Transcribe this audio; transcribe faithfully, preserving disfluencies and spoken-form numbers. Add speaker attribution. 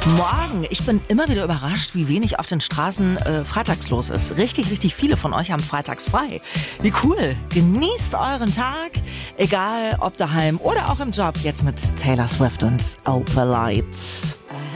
Speaker 1: Morgen. Ich bin immer wieder überrascht, wie wenig auf den Straßen äh, freitags los ist. Richtig, richtig viele von euch haben freitags frei. Wie cool. Genießt euren Tag, egal ob daheim oder auch im Job. Jetzt mit Taylor Swift und Opalite.